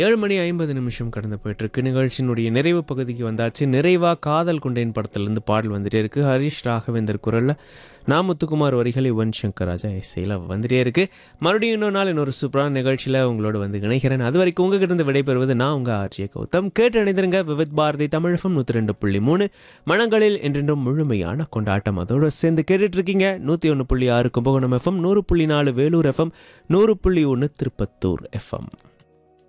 7:50 கடந்து போயிட்டுருக்கு. நிகழ்ச்சியினுடைய நிறைவு பகுதிக்கு வந்தாச்சு. நிறைவாக காதல் கொண்டேன் படத்துலேருந்து பாடல் வந்துட்டே இருக்குது. ஹரிஷ் ராகவேந்தர் குரலில் நான் முத்துக்குமார் வரிகள் யுவன் சங்கர் ராஜா இசையில் வந்துட்டே இருக்குது. மறுபடியும் இன்னொரு நாள் இன்னொரு சூப்பரான நிகழ்ச்சியில் உங்களோட வந்து இணைகிறேன். அது வரைக்கும் உங்ககிட்ட இருந்து விடைபெறுவது நான் உங்கள் ஆர்ஜே கௌதம். கேட்டு இணைந்திருங்க விவித் பாரதி தமிழகம் 102.3 மனங்களில் என்றென்றும் முழுமையான கொண்டாட்டம். அதோடு சேர்ந்து கேட்டுட்ருக்கீங்க 101.6 Kumbakonam FM, 100.4 Vellore FM, 100.1 Tirupattur FM.